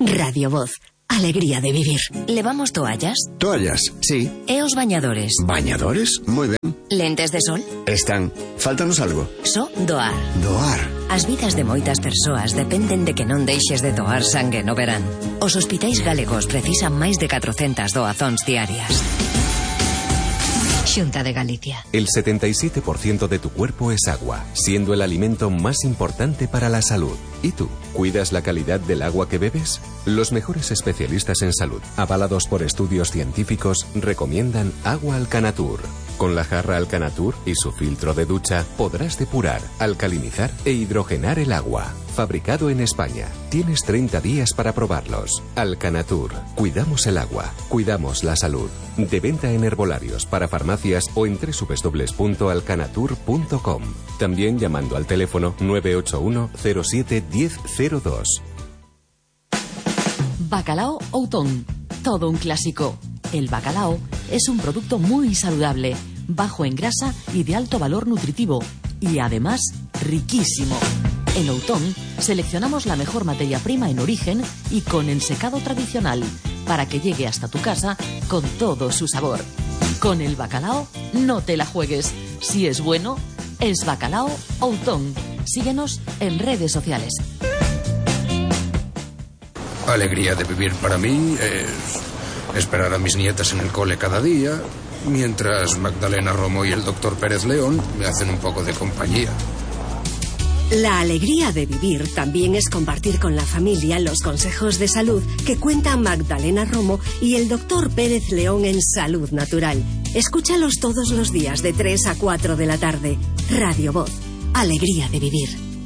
Radio Voz. Alegría de vivir. ¿Levamos toallas? Toallas, sí. E os bañadores? ¿Bañadores? Moi ben. Lentes de sol? Están. Fáltanos algo. Só doar. Doar. As vidas de moitas persoas dependen de que non deixes de doar sangue no verán. Os hospitais galegos precisan máis de 400 doazóns diarias. Xunta de Galicia. El 77% de tu cuerpo es agua, siendo el alimento más importante para la salud. ¿Y tú? ¿Cuidas la calidad del agua que bebes? Los mejores especialistas en salud, avalados por estudios científicos, recomiendan Agua Alcanatur. Con la jarra Alcanatur y su filtro de ducha podrás depurar, alcalinizar e hidrogenar el agua. Fabricado en España. Tienes 30 días para probarlos. Alcanatur. Cuidamos el agua. Cuidamos la salud. De venta en herbolarios, para farmacias o en www.alcanatur.com. También llamando al teléfono 981 07 1002. Bacalao Outón. Todo un clásico. El bacalao es un producto muy saludable, bajo en grasa y de alto valor nutritivo. Y además, riquísimo. En Outón seleccionamos la mejor materia prima en origen y con ensecado tradicional, para que llegue hasta tu casa con todo su sabor. Con el bacalao, no te la juegues. Si es bueno, es Bacalao Outón. Síguenos en redes sociales. Alegría de vivir para mí es esperar a mis nietas en el cole cada día, mientras Magdalena Romo y el doctor Pérez León me hacen un poco de compañía. La alegría de vivir también es compartir con la familia los consejos de salud que cuentan Magdalena Romo y el doctor Pérez León en Salud Natural. Escúchalos todos los días de 3 a 4 de la tarde. Radio Voz. Alegría de vivir.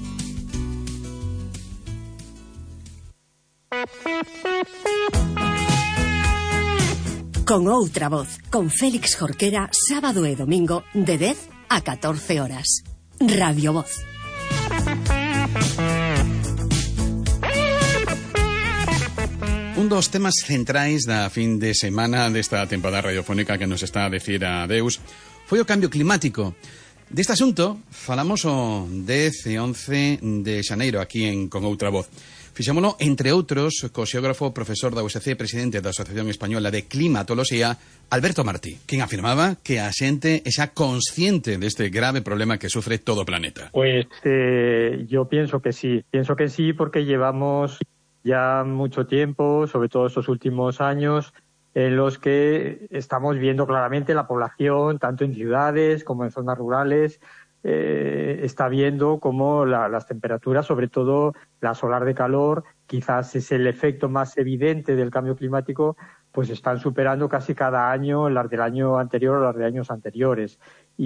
Con outra voz, con Félix Jorquera, sábado e domingo, de 10 a 14 horas. Radio Voz. Un dos temas centrais da fin de semana desta temporada radiofónica que nos está a decir adeus foi o cambio climático. Deste asunto falamos o 10 e 11 de xaneiro aquí en Con Outra Voz. Fixémolo, entre outros, co xeógrafo, profesor da USC, presidente da Asociación Española de Climatoloxía, Alberto Martí, quen afirmaba que a xente é xa consciente deste grave problema que sufre todo o planeta. Pues yo pienso que sí porque llevamos ya mucho tiempo, sobre todo estos últimos años, en los que estamos viendo claramente la población, tanto en ciudades como en zonas rurales, está viendo cómo las temperaturas, sobre todo las olas de calor, quizás es el efecto más evidente del cambio climático, pues están superando casi cada año las del año anterior o las de años anteriores.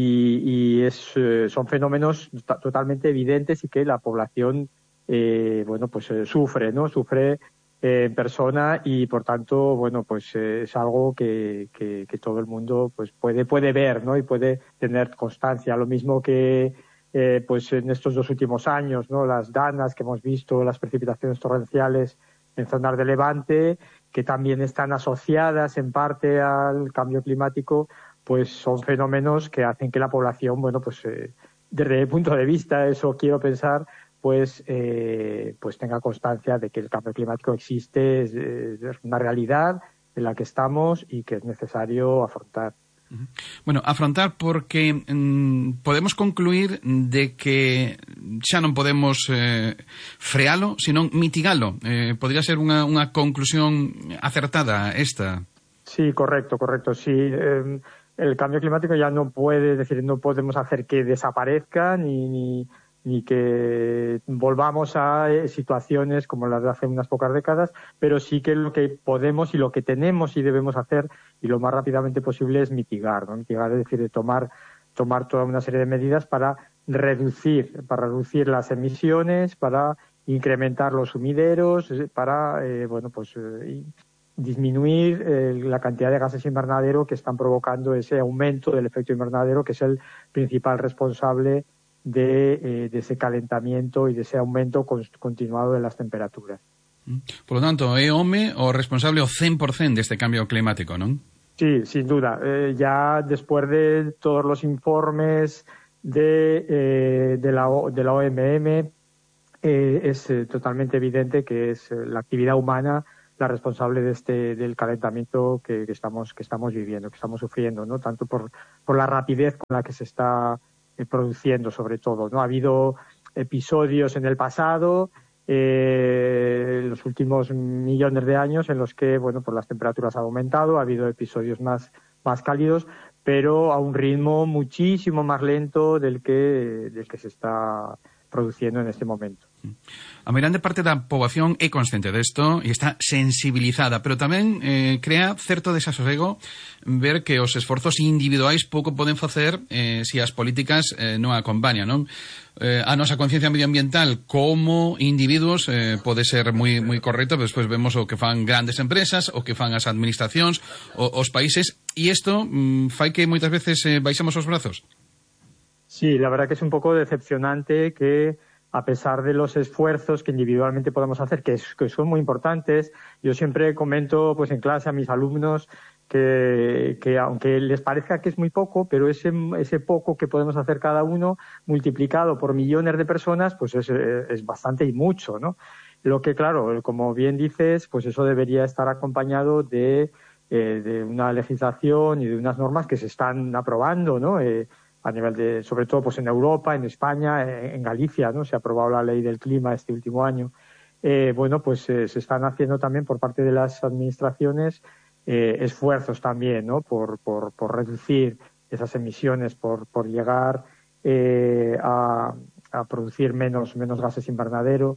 Son fenómenos totalmente evidentes y que la población sufre, ¿no? Sufre en persona y por tanto, bueno, pues es algo que todo el mundo pues puede ver, ¿no? Y puede tener constancia. Lo mismo que pues en estos dos últimos años, ¿no? Las danas que hemos visto, las precipitaciones torrenciales en zonas de Levante, que también están asociadas en parte al cambio climático, pues son fenómenos que hacen que la población, bueno, pues desde el punto de vista, eso quiero pensar, pues tenga constancia de que el cambio climático existe, es una realidad en la que estamos y que es necesario afrontar. Bueno, afrontar porque podemos concluir de que xa non podemos frealo, senón mitigalo. Podría ser unha conclusión acertada esta. Sí, correcto. Sí, el cambio climático ya no puede, es decir, no podemos hacer que desaparezca ni que volvamos a situaciones como las de hace unas pocas décadas, pero sí que lo que podemos y lo que tenemos y debemos hacer, y lo más rápidamente posible, es mitigar, ¿no? Mitigar, es decir, de tomar toda una serie de medidas para reducir las emisiones, para incrementar los sumideros, para disminuir la cantidad de gases invernadero que están provocando ese aumento del efecto invernadero, que es el principal responsable de ese calentamiento y de ese aumento continuado de las temperaturas. Por lo tanto, é home o responsable o 100% deste cambio climático, non? Sí, sin duda. Ya después de todos los informes de la OMM, es totalmente evidente que es la actividad humana la responsable del calentamiento que estamos viviendo, que estamos sufriendo, ¿no? Tanto por la rapidez con la que se está produciendo, sobre todo, ¿no? Ha habido episodios en el pasado, los últimos millones de años, en los que, bueno, pues las temperaturas han aumentado, ha habido episodios más cálidos, pero a un ritmo muchísimo más lento del que se está produciendo en este momento. A grande parte da poboación é consciente desto e está sensibilizada, pero tamén crea certo desasosego ver que os esforzos individuais pouco poden facer se as políticas non acompañan, non? A nosa conciencia medioambiental como individuos pode ser moi correcto, pero despois vemos o que fan grandes empresas, o que fan as administracións, os países, e isto fai que moitas veces baixemos os brazos. Sí, la verdad que es un poco decepcionante que, a pesar de los esfuerzos que individualmente podemos hacer, que son muy importantes, yo siempre comento pues en clase a mis alumnos que aunque les parezca que es muy poco, pero ese poco que podemos hacer cada uno multiplicado por millones de personas, pues es bastante y mucho, ¿no? Lo que, claro, como bien dices, pues eso debería estar acompañado de una legislación y de unas normas que se están aprobando, ¿no? A nivel sobre todo pues en Europa, en España, en Galicia, ¿no? Se ha aprobado la ley del clima este último año. Bueno, pues se están haciendo también por parte de las administraciones esfuerzos también, ¿no? Por reducir esas emisiones, por llegar a producir menos gases invernadero,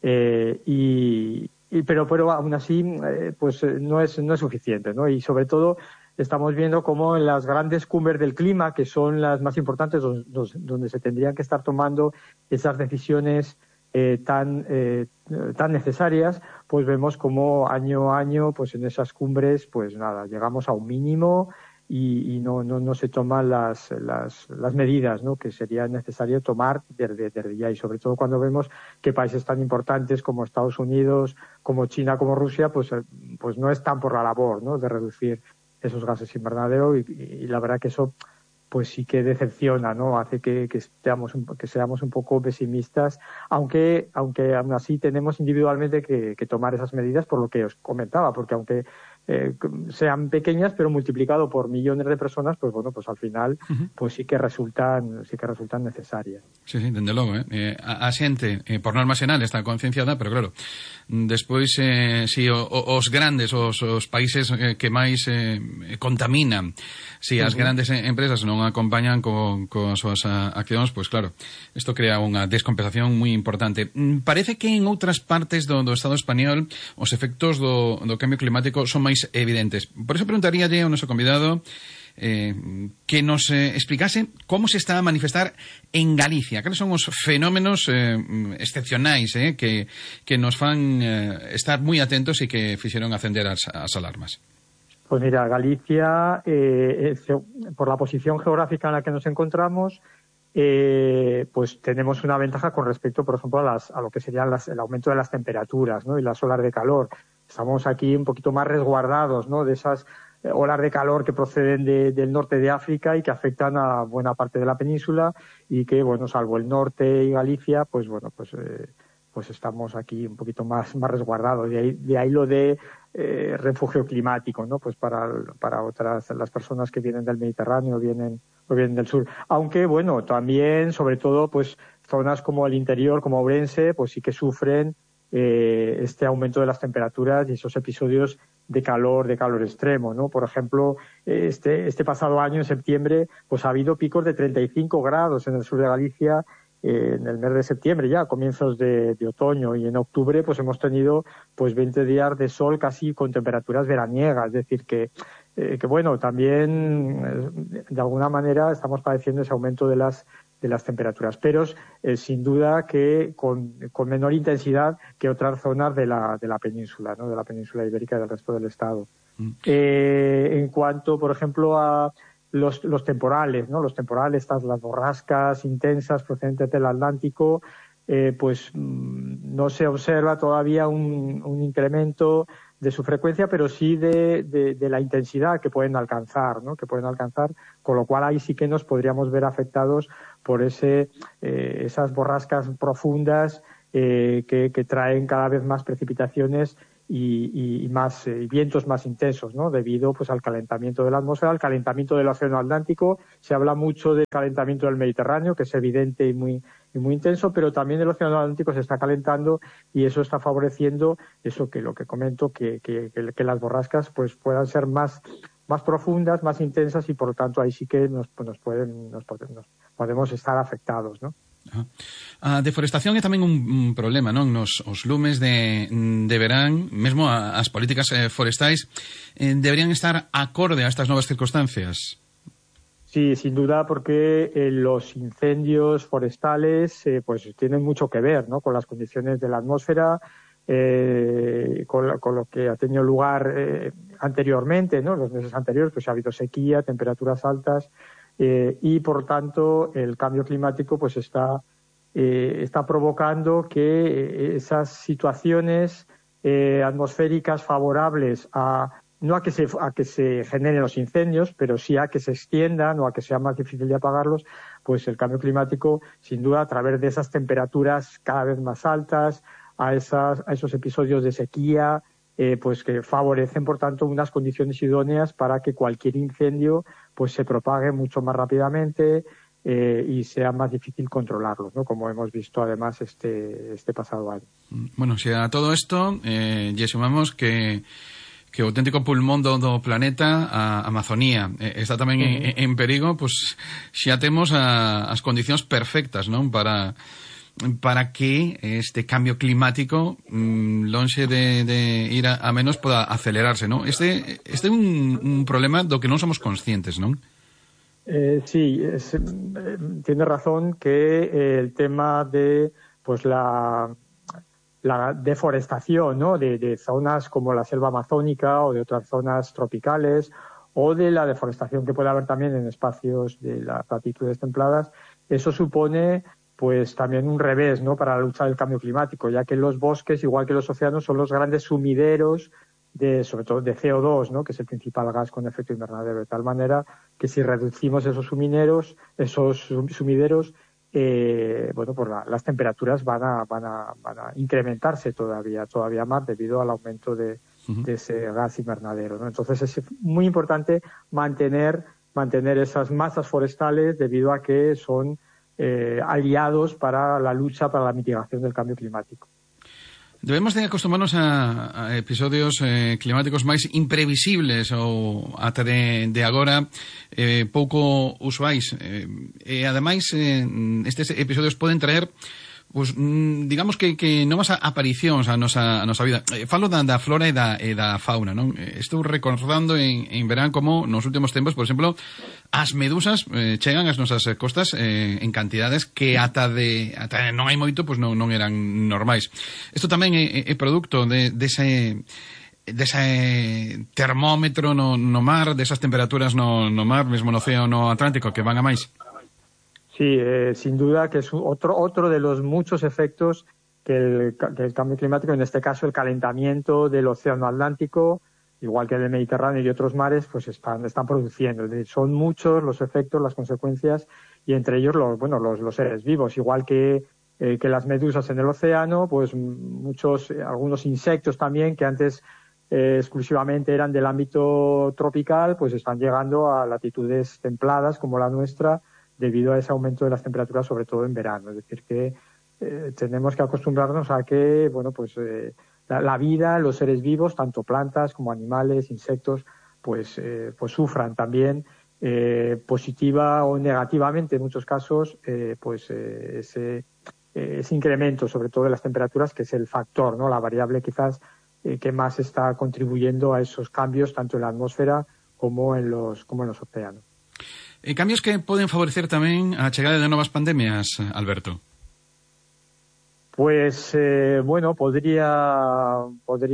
pero aún así pues no es suficiente, ¿no? Y sobre todo estamos viendo cómo en las grandes cumbres del clima, que son las más importantes, donde se tendrían que estar tomando esas decisiones tan necesarias, pues vemos cómo año a año, pues en esas cumbres, pues nada, llegamos a un mínimo y no se toman las medidas, ¿no? Que sería necesario tomar desde ya, y sobre todo cuando vemos que países tan importantes como Estados Unidos, como China, como Rusia, pues no están por la labor, ¿no? De reducir esos gases invernadero y la verdad que eso pues sí que decepciona, ¿no? Hace que seamos un poco pesimistas, aunque aún así tenemos individualmente que tomar esas medidas, por lo que os comentaba, porque aunque sean pequeñas, pero multiplicado por millones de personas, pues bueno, pues al final pues sí que resultan necesarias. Sí, dende logo, a xente, por norma xeral, está concienciada, pero claro, despois si os grandes, os países que máis contaminan, si as grandes empresas non acompañan con as súas accións, pues claro, isto crea unha descompensación moi importante. Parece que en outras partes do Estado español os efectos do cambio climático son máis evidentes. Por eso preguntaríalle ao noso convidado que nos explicase como se está a manifestar en Galicia. Cales son os fenómenos excepcionais que nos fan estar moi atentos e que fixeron acender as alarmas? Pues mira, Galicia, por la posición geográfica en la que nos encontramos, pues tenemos una ventaja con respecto, por ejemplo, a lo que sería el aumento de las temperaturas, ¿no? Y las olas de calor. Estamos aquí un poquito más resguardados, ¿no? De esas olas de calor que proceden del norte de África y que afectan a buena parte de la península y que, bueno, salvo el norte y Galicia, pues bueno, pues estamos aquí un poquito más resguardados. De ahí lo de refugio climático, ¿no? Pues para las personas que vienen del Mediterráneo o vienen del sur. Aunque, bueno, también, sobre todo, pues zonas como el interior, como Ourense, pues sí que sufren este aumento de las temperaturas y esos episodios de calor extremo, ¿no? Por ejemplo, este pasado año, en septiembre, pues ha habido picos de 35 grados en el sur de Galicia en el mes de septiembre ya, a comienzos de otoño, y en octubre pues hemos tenido pues 20 días de sol casi con temperaturas veraniegas, es decir que bueno, también de alguna manera estamos padeciendo ese aumento de las temperaturas, pero sin duda que con menor intensidad que otras zonas de la península, ¿no? De la península ibérica y del resto del estado. En cuanto, por ejemplo, a los temporales, ¿no? Los temporales, las borrascas intensas procedentes del Atlántico, pues no se observa todavía un incremento de su frecuencia, pero sí de la intensidad que pueden alcanzar, ¿no? Que pueden alcanzar, con lo cual ahí sí que nos podríamos ver afectados por esas borrascas profundas que traen cada vez más precipitaciones y más vientos más intensos, ¿no? Debido pues al calentamiento de la atmósfera, al calentamiento del océano Atlántico. Se habla mucho del calentamiento del Mediterráneo, que es evidente y muy intenso, pero también el océano Atlántico se está calentando y eso está favoreciendo eso que lo que comento, que las borrascas pues puedan ser más profundas, más intensas, y por lo tanto ahí sí que nos podemos estar afectados, ¿no? A deforestación é tamén un problema, non? Os lumes de verán, mesmo as políticas forestais deberían estar acorde a estas novas circunstancias. Sí, sin duda, porque los incendios forestales pues tienen mucho que ver, ¿no? Con las condiciones de la atmósfera, con lo que ha tenido lugar anteriormente, ¿no? Los meses anteriores pues ha habido sequía, temperaturas altas, y por tanto el cambio climático pues está provocando que esas situaciones atmosféricas favorables no a que se generen los incendios, pero sí a que se extiendan o a que sea más difícil de apagarlos, pues el cambio climático, sin duda, a través de esas temperaturas cada vez más altas, a esos episodios de sequía, pues que favorecen, por tanto, unas condiciones idóneas para que cualquier incendio pues se propague mucho más rápidamente y sea más difícil controlarlos, ¿no? Como hemos visto además este pasado año. Bueno, si a todo esto lle sumamos que o auténtico pulmón do planeta, a Amazonía, está tamén en perigo, pues xa temos as condicións perfectas, non? Para que este cambio climático lonxe de ir a menos poda acelerarse, ¿no? Este é un problema do que non somos conscientes, non? Sí, tiene razón que el tema de pues la deforestación, ¿no? de zonas como la selva amazónica o de otras zonas tropicales, o de la deforestación que puede haber también en espacios de las latitudes templadas, eso supone pues también un revés, ¿no? Para la lucha del cambio climático, ya que los bosques, igual que los océanos, son los grandes sumideros sobre todo de CO2, ¿no? Que es el principal gas con efecto invernadero, de tal manera que si reducimos esos sumideros, bueno, pues las temperaturas van a incrementarse todavía más debido al aumento de ese gas invernadero, ¿no? Entonces es muy importante mantener esas masas forestales debido a que son aliados para la lucha, para la mitigación del cambio climático. Debemos de acostumbrarnos a episodios climáticos máis imprevisibles ou ata de agora pouco usuais. E ademais estes episodios poden traer pues, digamos que novas aparicións a nosa vida. Falo da flora e da fauna, non? Estou recordando en verán como nos últimos tempos, por exemplo, as medusas chegan ás nosas costas en cantidades que ata non hai moito, pues non eran normais. Isto tamén é producto dese termómetro no mar, desas temperaturas no mar, mesmo no océano Atlántico, que van a máis. Sí, sin duda que es otro de los muchos efectos que el cambio climático, en este caso el calentamiento del océano Atlántico, igual que del Mediterráneo y otros mares, pues están produciendo. Son muchos los efectos, las consecuencias, y entre ellos los seres vivos, igual que las medusas en el océano, pues algunos insectos también que antes exclusivamente eran del ámbito tropical, pues están llegando a latitudes templadas como la nuestra, debido a ese aumento de las temperaturas, sobre todo en verano. Es decir, que tenemos que acostumbrarnos a que, bueno, pues la vida, los seres vivos, tanto plantas como animales, insectos, pues sufran también positiva o negativamente, en muchos casos, ese incremento, sobre todo de las temperaturas, que es el factor, ¿no? La variable quizás que más está contribuyendo a esos cambios, tanto en la atmósfera como en los océanos. Cambios que poden favorecer tamén a chegada de novas pandemias, Alberto? Pues bueno, podría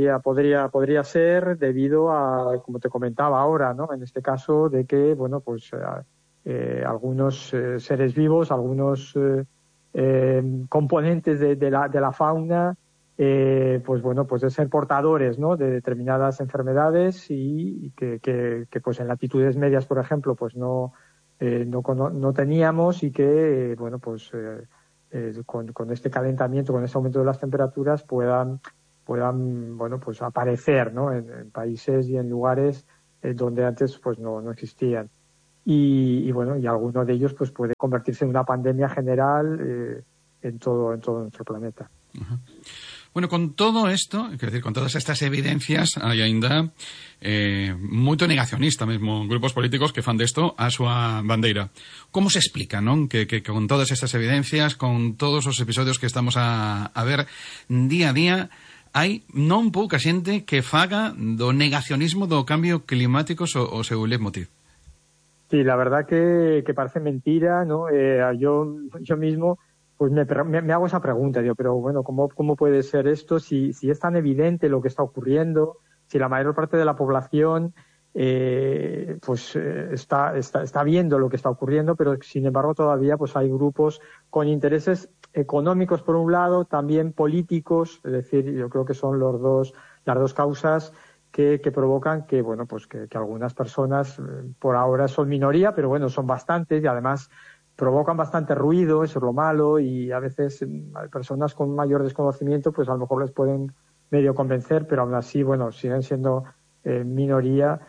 ser debido a, como te comentaba ahora, ¿no? En este caso de que, bueno, pues algunos seres vivos, algunos componentes de la fauna, pues bueno, pues de ser portadores, ¿no? De determinadas enfermedades y que pues en latitudes medias, por ejemplo, pues no teníamos, y que bueno, pues con este calentamiento, con este aumento de las temperaturas, puedan bueno, pues aparecer, ¿no? En países y en lugares donde antes pues no existían. Y bueno, y alguno de ellos pues puede convertirse en una pandemia general en todo nuestro planeta. Uh-huh. Bueno, con todo esto, quero dicir, con todas estas evidencias, hai aínda moito negacionista mesmo, grupos políticos que fan desto a súa bandeira. Como se explica, non? Que con todas estas evidencias, con todos os episodios que estamos a ver día a día, hai non pouca xente que faga do negacionismo do cambio climático o seu leitmotiv. Sí, la verdad que parece mentira, ¿no? Yo mismo pues me hago esa pregunta, digo, pero bueno, ¿cómo puede ser esto si es tan evidente lo que está ocurriendo, si la mayor parte de la población está viendo lo que está ocurriendo, pero sin embargo todavía pues hay grupos con intereses económicos por un lado, también políticos, es decir, yo creo que son las dos causas que provocan que bueno, pues que algunas personas por ahora son minoría, pero bueno, son bastantes y además provocan bastante ruido, eso es lo malo, y a veces hay personas con mayor desconocimiento pues a lo mejor les pueden medio convencer, pero aún así, bueno, siguen siendo minoría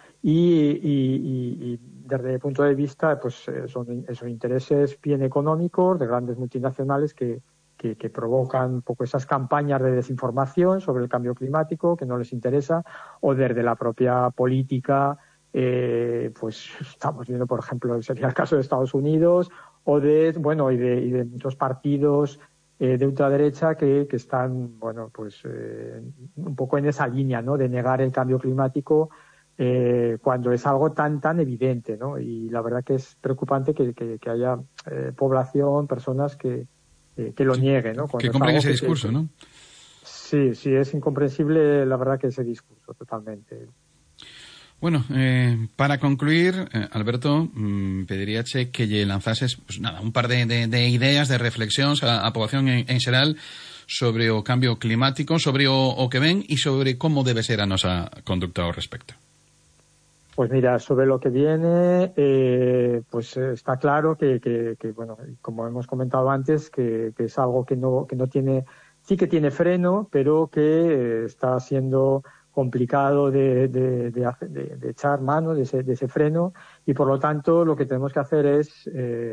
y desde el punto de vista pues son esos intereses bien económicos de grandes multinacionales que provocan un poco esas campañas de desinformación sobre el cambio climático que no les interesa, o desde la propia política pues estamos viendo, por ejemplo, sería el caso de Estados Unidos o de muchos partidos de ultraderecha que están, bueno, pues un poco en esa línea, ¿no? De negar el cambio climático cuando es algo tan evidente, ¿no? Y la verdad que es preocupante que haya población, personas que lo nieguen, ¿no? Que compren ese discurso, ¿no? Sí, es incomprensible, la verdad, que ese discurso, totalmente. Bueno, para concluir, Alberto, pediríache que lle lanzases un par de ideas, de reflexións a poboación en xeral sobre o cambio climático, sobre o que ven e sobre como debe ser a nosa conducta ao respecto. Pues mira, sobre lo que viene, pues está claro que bueno, como hemos comentado antes, que es algo que no tiene, sí que tiene freno, pero que está siendo complicado de echar mano de ese freno, y por lo tanto lo que tenemos que hacer es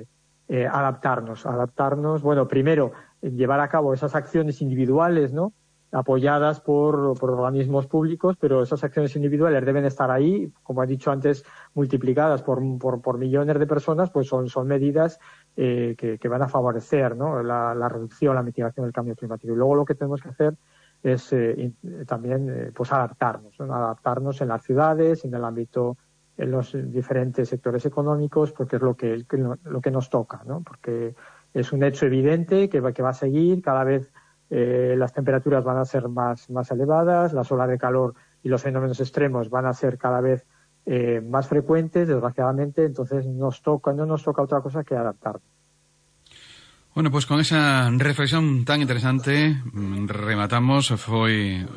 adaptarnos, bueno, primero llevar a cabo esas acciones individuales, ¿no? Apoyadas por organismos públicos, pero esas acciones individuales deben estar ahí, como he dicho antes, multiplicadas por millones de personas, pues son medidas que van a favorecer, ¿no? la reducción, la mitigación del cambio climático. Y luego lo que tenemos que hacer es también pues adaptarnos, ¿no? Adaptarnos en las ciudades, en el ámbito, en los diferentes sectores económicos, porque es lo que nos toca, ¿no? Porque es un hecho evidente que va a seguir cada vez. Las temperaturas van a ser más elevadas, las olas de calor y los fenómenos extremos van a ser cada vez más frecuentes, desgraciadamente, entonces no nos toca otra cosa que adaptarnos. Bueno, pues con esa reflexión tan interesante rematamos. Foi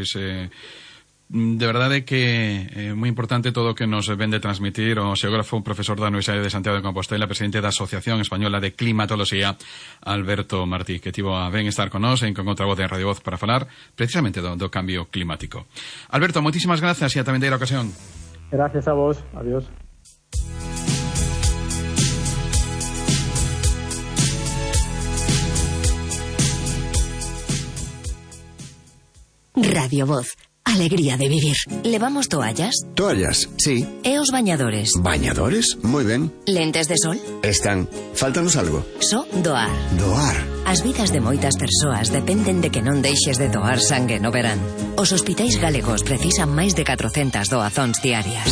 de verdade que é moi importante todo o que nos ven de transmitir o xeógrafo, profesor da Universidade de Santiago de Compostela, presidente da Asociación Española de Climatoloxía, Alberto Martí, que tivo a ben estar con nós en Con Outra Voz de Radio Voz para falar precisamente do cambio climático. Alberto, moitísimas gracias e ata vindeira ocasión. Gracias a vos, adiós. Radio Voz. Alegría de vivir. Levamos toallas? Toallas, sí. E os bañadores? ¿Bañadores? Muy ben. Lentes de sol? Están. Fáltanos algo. Só doar. Doar. As vidas de moitas persoas dependen de que non deixes de doar sangue no verán. Os hospitais galegos precisan máis de 400 doazóns diarias.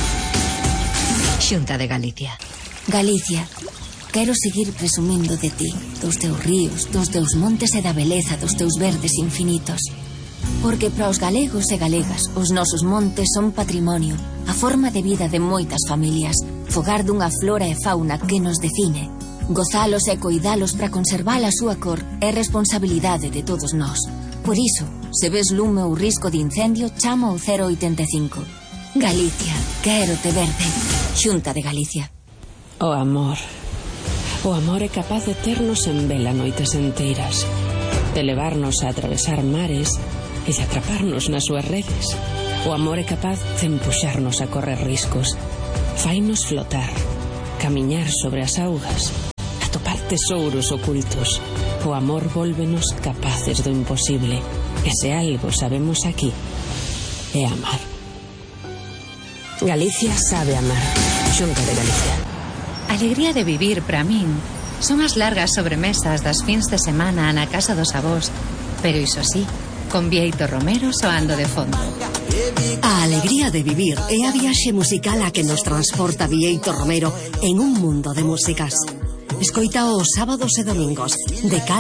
Xunta de Galicia. Galicia, quero seguir presumindo de ti, dos teus ríos, dos teus montes e da beleza dos teus verdes infinitos. Porque para os galegos e galegas os nosos montes son patrimonio, a forma de vida de moitas familias, fogar dunha flora e fauna que nos define. Gozalos e coidalos para conservar a súa cor é responsabilidade de todos nós. Por iso, se ves lume ou risco de incendio, chama o 085. Galicia, quero te verde. Xunta de Galicia. O amor. O amor é capaz de ternos en vela noites enteiras, de levarnos a atravesar mares e de atraparnos nas súas redes. O amor é capaz de empuxarnos a correr riscos, fainos flotar, camiñar sobre as augas, atopar tesouros ocultos. O amor vólvenos capaces do imposible. E se algo sabemos aquí, é amar. Galicia sabe amar. Xunta de Galicia. Alegría de vivir, para min, son as largas sobremesas das fins de semana na casa dos avós, pero iso sí, con Bieito Romero soando de fondo. A alegría de vivir é a viaxe musical a que nos transporta Bieito Romero en un mundo de músicas. Escoita os sábados e domingos de